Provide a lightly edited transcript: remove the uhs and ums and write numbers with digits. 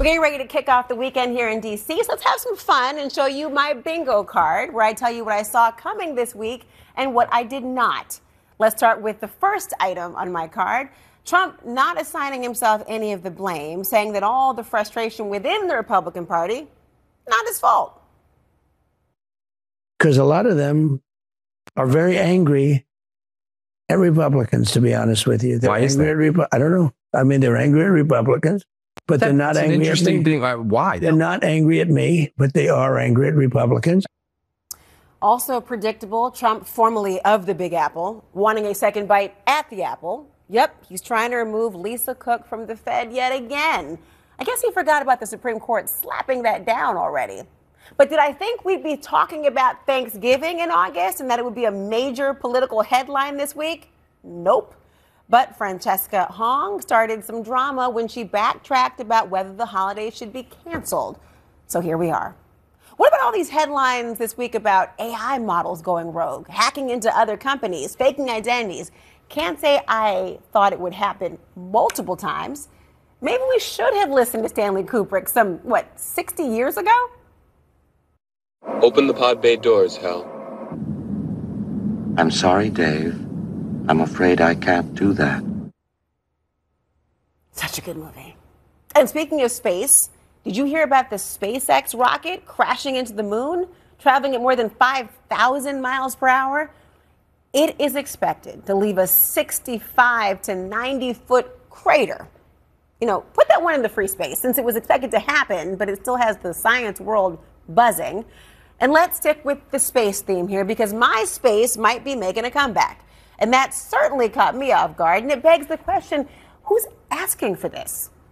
We're getting ready to kick off the weekend here in D.C., so let's have some fun and show you my bingo card, where I tell you what I saw coming this week and what I did not. Let's start with the first item on my card. Trump not assigning himself any of the blame, saying that all the frustration within the Republican Party, not his fault. Because a lot of them are very angry at Republicans, to be honest with you. Why is that? I don't know. I mean, they're angry at Republicans, but they're not angry at me. Why? They're not angry at me, but they are angry at Republicans. Also predictable, Trump, formerly of the Big Apple, wanting a second bite at the apple. Yep, he's trying to remove Lisa Cook from the Fed yet again. I guess he forgot about the Supreme Court slapping that down already. But did I think we'd be talking about Thanksgiving in August and that it would be a major political headline this week? Nope. But Francesca Hong started some drama when she backtracked about whether the holiday should be canceled. So here we are. What about all these headlines this week about AI models going rogue, hacking into other companies, faking identities? Can't say I thought it would happen multiple times. Maybe we should have listened to Stanley Kubrick 60 years ago? Open the pod bay doors, Hal. I'm sorry, Dave. I'm afraid I can't do that. Such a good movie. And speaking of space, did you hear about the SpaceX rocket crashing into the moon, traveling at more than 5,000 miles per hour? It is expected to leave a 65 to 90-foot crater. You know, put that one in the free space, since it was expected to happen, but it still has the science world buzzing. And let's stick with the space theme here, because my space might be making a comeback. And that certainly caught me off guard. And it begs the question, who's asking for this?